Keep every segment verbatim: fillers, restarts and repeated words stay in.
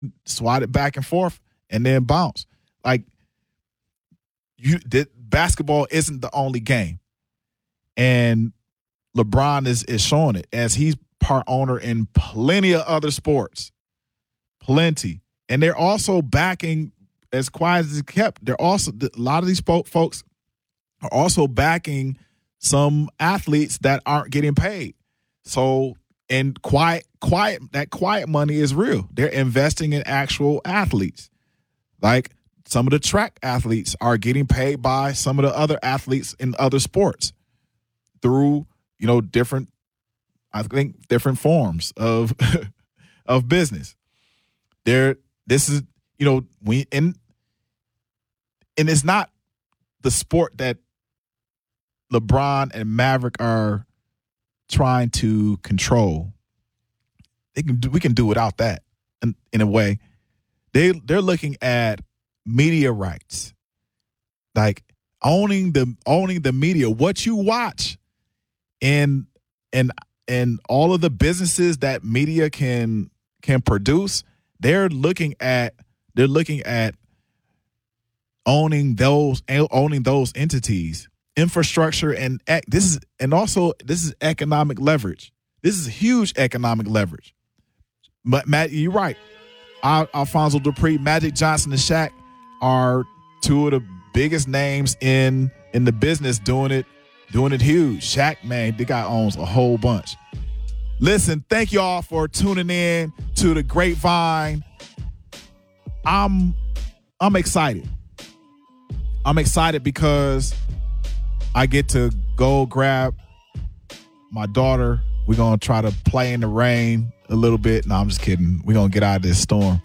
swat it back and forth, and then bounce. Like you did, basketball isn't the only game, and LeBron is is showing it as he's part owner in plenty of other sports, plenty, and they're also backing as quiet as it kept. They're also a lot of these folks are also backing some athletes that aren't getting paid. So, and quiet, quiet, that quiet money is real. They're investing in actual athletes. Like some of the track athletes are getting paid by some of the other athletes in other sports through, you know, different, I think, different forms of of business. There, this is, you know, we and and it's not the sport that LeBron and Maverick are trying to control. They can do, we can do without that in, in a way. They they're looking at media rights, like owning the owning the media, what you watch, and and and all of the businesses that media can can produce. They're looking at they're looking at owning those owning those entities. Infrastructure and this is and also this is economic leverage. This is huge economic leverage. But Matt, you're right. Al- Alfonso Dupree, Magic Johnson, and Shaq are two of the biggest names in in the business doing it, doing it huge. Shaq, man, the guy owns a whole bunch. Listen, thank you all for tuning in to the Grapevine. I'm I'm excited. I'm excited because I get to go grab my daughter. We're going to try to play in the rain a little bit. No, I'm just kidding. We're going to get out of this storm.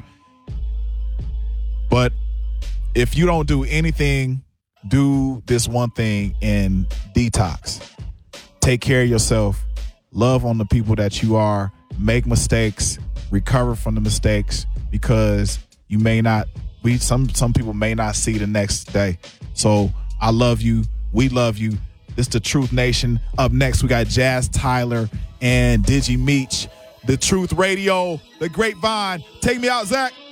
But if you don't do anything, do this one thing and detox. Take care of yourself. Love on the people that you are. Make mistakes. Recover from the mistakes because you may not, we some some people may not see the next day. So I love you. We love you. This is the Truth Nation. Up next, we got Jazz Tyler and Digi Meech. The Truth Radio, the Grapevine. Take me out, Zach.